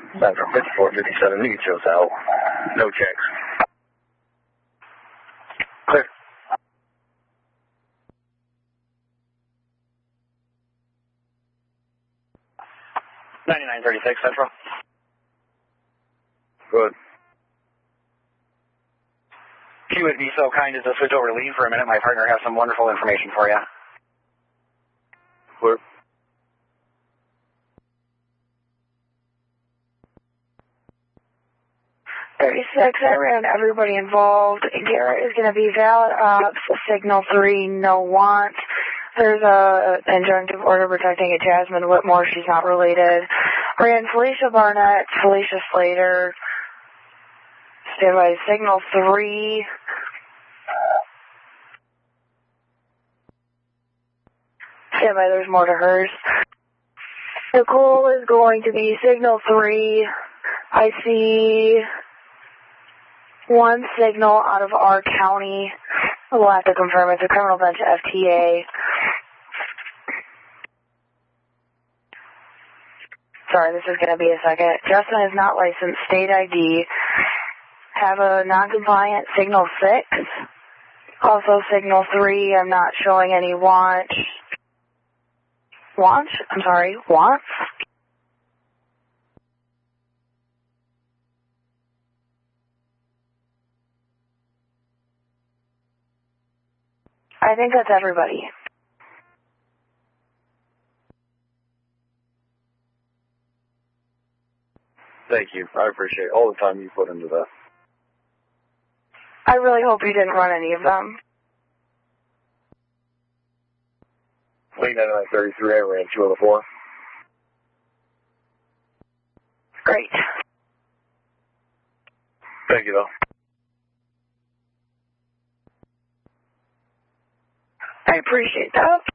Central 5457, need shows out. No checks. Clear. 9936 Central. Good. If you would be so kind as to switch over to lead for a minute, my partner has some wonderful information for you. Clear. I ran everybody involved. Garrett is going to be valid ops, signal 3, no want. There's an injunctive order protecting a Jasmine Whitmore. She's not related. Ran Felicia Barnett, Felicia Slater. Stand by signal 3. Stand by, there's more to hers. Nicole is going to be signal 3. I see one signal out of our county. We'll have to confirm it's a criminal bench FTA. Sorry, this is going to be a second. Justin is not licensed. State ID. Have a non-compliant signal 6. Also signal 3, I'm not showing any wants. Wants? I'm sorry, wants? I think that's everybody. Thank you. I appreciate all the time you put into that. I really hope you didn't run any of them. Late 9933, I ran 2 of the 4. Great. Thank you, though. I appreciate that.